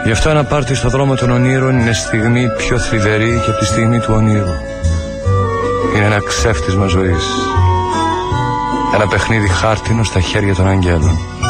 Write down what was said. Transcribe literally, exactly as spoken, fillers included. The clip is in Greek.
Γι' αυτό ένα πάρτι στο δρόμο των ονείρων είναι στιγμή πιο θλιβερή και από τη στιγμή του ονείρου. Είναι ένα ξέφτισμα ζωής. Ένα παιχνίδι χάρτινο στα χέρια των αγγέλων.